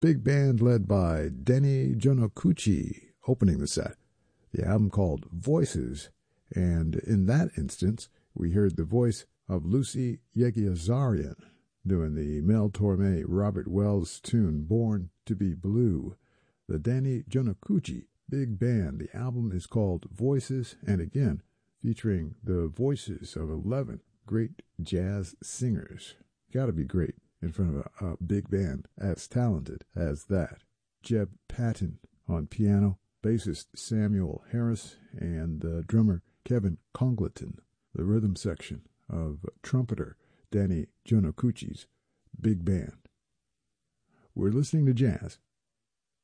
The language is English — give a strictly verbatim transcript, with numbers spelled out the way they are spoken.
big band led by Denny Jonokuchi opening the set. The album called Voices, and in that instance, we heard the voice of Lucy Yegiazarian doing the Mel Torme Robert Wells tune Born to be Blue. The Denny Jonokuchi Big Band. The album is called Voices, and again, featuring the voices of eleven great jazz singers. Gotta be great in front of a, a big band as talented as that. Jeb Patton on piano, bassist Samuel Harris, and uh, drummer Kevin Congleton. The rhythm section of trumpeter Denny Jonokuchi's Big Band. We're listening to jazz